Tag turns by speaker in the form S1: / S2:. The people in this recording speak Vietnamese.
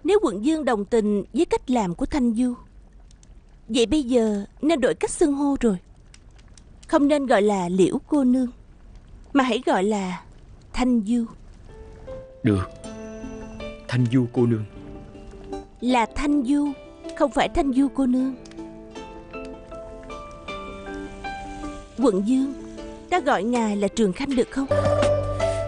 S1: Nếu quận Dương đồng tình với cách làm của Thanh Du, vậy bây giờ nên đổi cách xưng hô rồi. Không nên gọi là Liễu cô nương, mà hãy gọi là Thanh Du.
S2: Được, Thanh Du cô nương.
S1: Là Thanh Du, không phải Thanh Du cô nương. Quận Dương, ta gọi ngài là Trường Khanh được không?